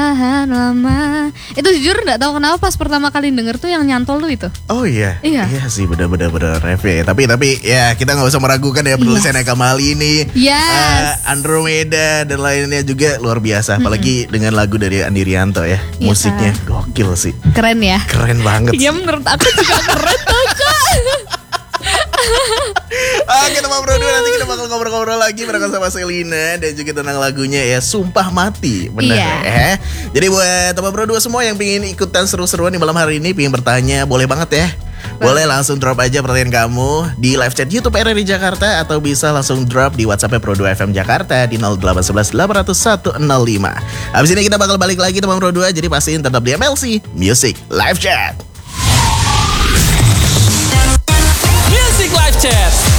tahan lama. Itu jujur gak tahu kenapa pas pertama kali denger tuh yang nyantol tuh itu. Oh iya. Iya. Iya sih bener-bener ref ya. Tapi ya kita gak usah meragukan ya penulisan Eka Mali ini. Yes. Andromeda dan lainnya juga luar biasa. Apalagi dengan lagu dari Andi Rianto ya. Musiknya gokil sih. Keren ya. Keren banget. Iya menurut aku juga keren tuh Kak. Oke teman Bro 2, nanti kita bakal ngobrol-ngobrol lagi bareng sama Selina dan juga tentang lagunya ya Sumpah Mati. Bener ya. Jadi buat teman Bro 2 semua yang pingin ikutan seru-seruan di malam hari ini, pingin bertanya, boleh banget ya. Boleh langsung drop aja pertanyaan kamu di live chat YouTube RRI Jakarta, atau bisa langsung drop di WhatsApp Pro 2 FM Jakarta di 0811 800 105. Habis ini kita bakal balik lagi teman Pro 2, jadi pastiin tetap di MLC Music Live Chat. Music Live Chat.